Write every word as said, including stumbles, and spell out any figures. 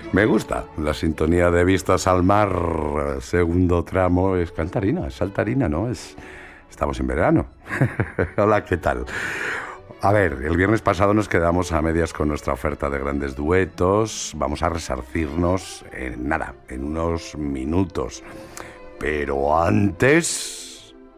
Me gusta la sintonía de Vistas al Mar, segundo tramo, es cantarina, es saltarina, ¿no? Es, estamos en verano. Hola, ¿qué tal? A ver, el viernes pasado nos quedamos a medias con nuestra oferta de grandes duetos. Vamos a resarcirnos en nada, en unos minutos. Pero antes...